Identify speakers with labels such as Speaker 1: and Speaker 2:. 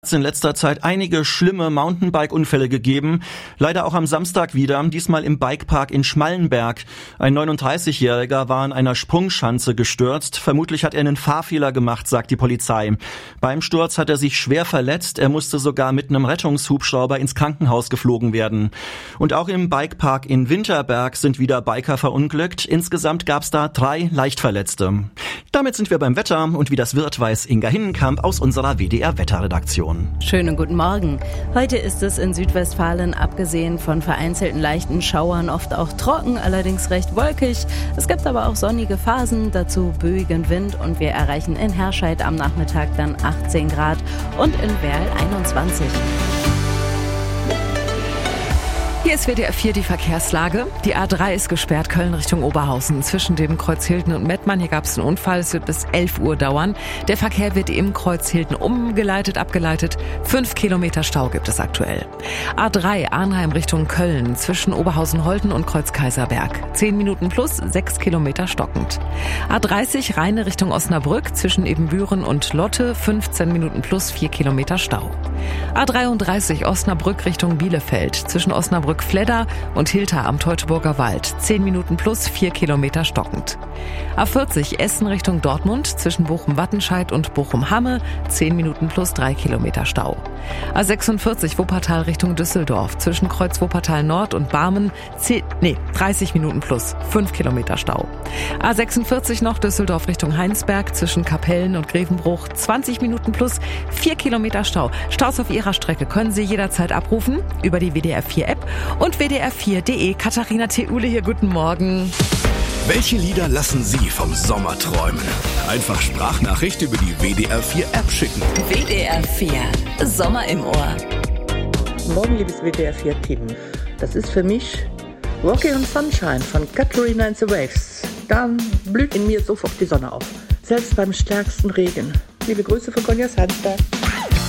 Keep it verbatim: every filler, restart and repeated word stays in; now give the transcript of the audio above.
Speaker 1: Es in letzter Zeit einige schlimme Mountainbike-Unfälle gegeben. Leider auch am Samstag wieder, diesmal im Bikepark in Schmallenberg. Ein neununddreißigjähriger war an einer Sprungschanze gestürzt. Vermutlich hat er einen Fahrfehler gemacht, sagt die Polizei. Beim Sturz hat er sich schwer verletzt. Er musste sogar mit einem Rettungshubschrauber ins Krankenhaus geflogen werden. Und auch im Bikepark in Winterberg sind wieder Biker verunglückt. Insgesamt gab es da drei Leichtverletzte. Damit sind wir beim Wetter und wie das wird, weiß Inga Hinnenkamp aus unserer W D R-Wetterredaktion.
Speaker 2: Schönen guten Morgen. Heute ist es in Südwestfalen abgesehen von vereinzelten leichten Schauern oft auch trocken, allerdings recht wolkig. Es gibt aber auch sonnige Phasen, dazu böigen Wind und wir erreichen in Herscheid am Nachmittag dann achtzehn Grad und in Werl einundzwanzig.
Speaker 3: Hier ist W D R vier die Verkehrslage. Die A drei ist gesperrt, Köln Richtung Oberhausen. Zwischen dem Kreuz Hilden und Mettmann, hier gab es einen Unfall, es wird bis elf Uhr dauern. Der Verkehr wird im Kreuz Hilden umgeleitet, abgeleitet. Fünf Kilometer Stau gibt es aktuell. A drei Arnheim Richtung Köln, zwischen Oberhausen-Holten und Kreuz Kaiserberg. Zehn Minuten plus, sechs Kilometer stockend. A dreißig Rheine Richtung Osnabrück, zwischen Ebenbüren und Lotte. fünfzehn Minuten plus, vier Kilometer Stau. A dreiunddreißig Osnabrück Richtung Bielefeld, zwischen Osnabrück Fledder und Hilter am Teutoburger Wald. zehn Minuten plus, vier Kilometer stockend. A vierzig Essen Richtung Dortmund, zwischen Bochum-Wattenscheid und Bochum-Hamme. zehn Minuten plus, drei Kilometer Stau. A sechsundvierzig Wuppertal Richtung Düsseldorf, zwischen Kreuz Wuppertal Nord und Barmen. zehn, nee, dreißig Minuten plus, fünf Kilometer Stau. A sechsundvierzig noch Düsseldorf Richtung Heinsberg, zwischen Kapellen und Grevenbruch. zwanzig Minuten plus, vier Kilometer Stau. Staus auf Ihrer Strecke können Sie jederzeit abrufen über die W D R vier App und W D R vier punkt de. Katharina Theule hier, guten Morgen.
Speaker 4: Welche Lieder lassen Sie vom Sommer träumen? Einfach Sprachnachricht über die W D R vier App schicken.
Speaker 2: W D R vier, Sommer im Ohr.
Speaker 5: Guten Morgen, liebes W D R vier Team. Das ist für mich Walking on Sunshine von Katharina and the Waves. Dann blüht in mir sofort die Sonne auf. Selbst beim stärksten Regen. Liebe Grüße von Conja Sandsberg.